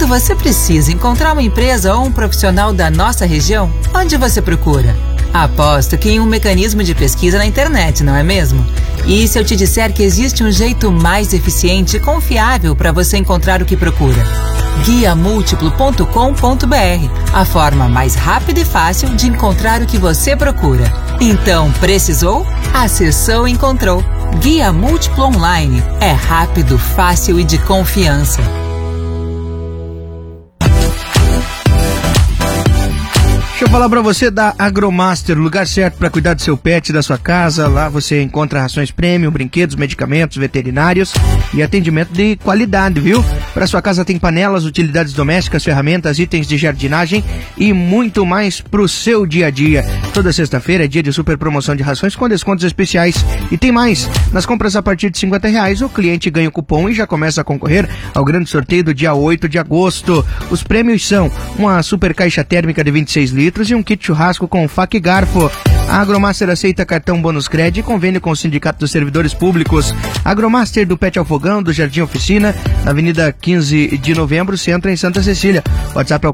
Quando você precisa encontrar uma empresa ou um profissional da nossa região, onde você procura? Aposto que em um mecanismo de pesquisa na internet, não é mesmo? E se eu te disser que existe um jeito mais eficiente e confiável para você encontrar o que procura? guiamultiplo.com.br, a forma mais rápida e fácil de encontrar o que você procura. Então, precisou? Acessou e encontrou. Guia Múltiplo Online. É rápido, fácil e de confiança. Deixa eu falar pra você da Agromaster, o lugar certo pra cuidar do seu pet, da sua casa. Lá você encontra rações premium, brinquedos, medicamentos, veterinários e atendimento de qualidade, viu? Pra sua casa tem panelas, utilidades domésticas, ferramentas, itens de jardinagem e muito mais pro seu dia a dia. Toda sexta-feira é dia de super promoção de rações com descontos especiais. E tem mais, nas compras a partir de R$50, o cliente ganha o cupom e já começa a concorrer ao grande sorteio do dia 8 de agosto. Os prêmios são uma super caixa térmica de 26 litros e um kit churrasco com faca e garfo. A Agromaster aceita cartão bônus crédito e convênio com o Sindicato dos Servidores Públicos. Agromaster do Pet ao Fogão, do Jardim Oficina, na Avenida 15 de Novembro, Centro, em Santa Cecília. WhatsApp é o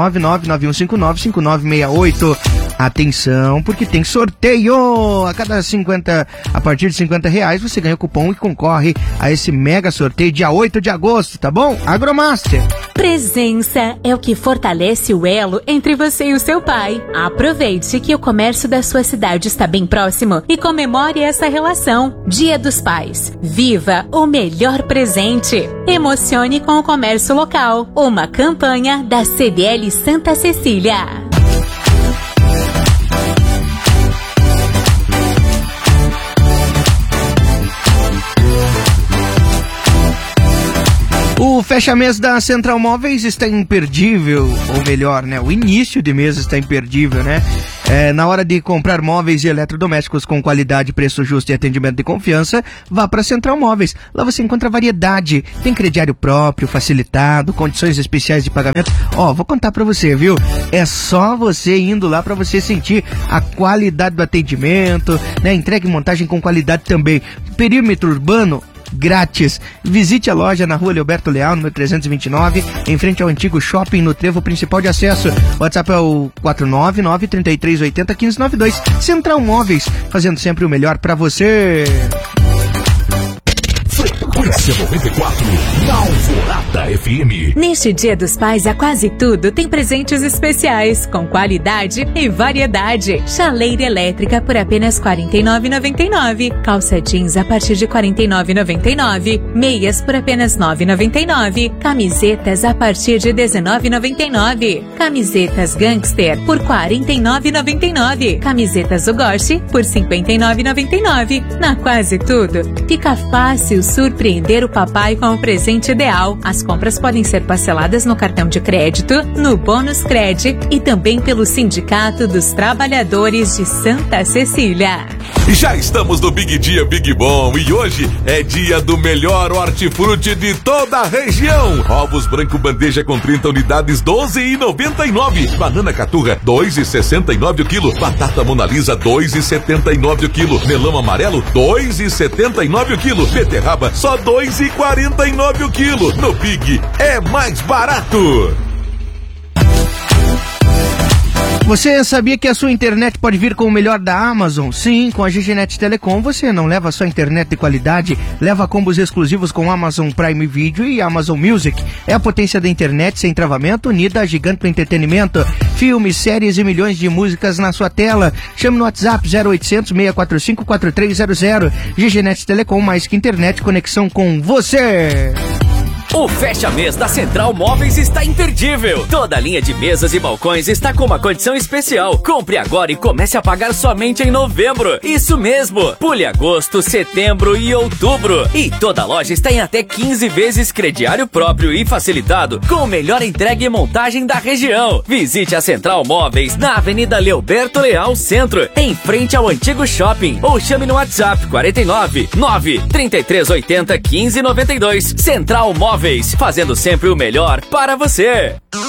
49991595968. Atenção, porque tem sorteio! A partir de R$50 você ganha o cupom e concorre a esse mega sorteio dia 8 de agosto, tá bom? Agromaster. Presença é o que fortalece o elo entre você e o seu pai. Aproveite que o comércio da sua cidade está bem próximo e comemore essa relação. Dia dos Pais. Viva o melhor presente. Emocione com o comércio local. Uma campanha da CDL Santa Cecília. O fecha-mês da Central Móveis está imperdível, ou melhor, né? O início de mês está imperdível, né? Na hora de comprar móveis e eletrodomésticos com qualidade, preço justo e atendimento de confiança, vá para Central Móveis. Lá você encontra variedade, tem crediário próprio, facilitado, condições especiais de pagamento. Vou contar para você, viu? É só você indo lá para você sentir a qualidade do atendimento, né? Entrega e montagem com qualidade também. Perímetro urbano grátis. Visite a loja na Rua Leoberto Leal, número 329, em frente ao antigo shopping no trevo principal de acesso. O WhatsApp é o 499-3380-1592. Central Móveis, fazendo sempre o melhor pra você. Frequência 94, na Alvorada FM. Neste Dia dos Pais, a Quase Tudo tem presentes especiais, com qualidade e variedade. Chaleira elétrica por apenas R$ 49,99. Calça jeans a partir de R$ 49,99. Meias por apenas R$ 9,99. Camisetas a partir de R$ 19,99. Camisetas Gangster por R$ 49,99. Camisetas Ugoshi por R$ 59,99. Na Quase Tudo, fica fácil surpreender o papai com o presente ideal. As compras podem ser parceladas no cartão de crédito, no Bônus Cred e também pelo Sindicato dos Trabalhadores de Santa Cecília. Já estamos no Big Dia Big Bom e hoje é dia do melhor hortifruti de toda a região. Ovos branco bandeja com 30 unidades, R$ 12,99. Banana caturra, R$ 2,69 o quilo. Batata Mona Lisa, R$ 2,79 o quilo. Melão amarelo, R$ 2,79 o quilo. Beterraba, só R$ 2,49 o quilo. No Big é mais barato. Você sabia que a sua internet pode vir com o melhor da Amazon? Sim, com a GGNet Telecom você não leva só internet de qualidade, leva combos exclusivos com Amazon Prime Video e Amazon Music. É a potência da internet sem travamento unida a gigante do entretenimento. Filmes, séries e milhões de músicas na sua tela. Chame no WhatsApp 0800 645 4300. GGNet Telecom, mais que internet, conexão com você. O fecha-mês da Central Móveis está imperdível. Toda a linha de mesas e balcões está com uma condição especial. Compre agora e comece a pagar somente em novembro. Isso mesmo. Pule agosto, setembro e outubro. E toda a loja está em até 15 vezes crediário próprio e facilitado, com o melhor entrega e montagem da região. Visite a Central Móveis na Avenida Leoberto Leal Centro, em frente ao antigo shopping. Ou chame no WhatsApp 499-3380-1592. Central Móveis, fazendo sempre o melhor para você.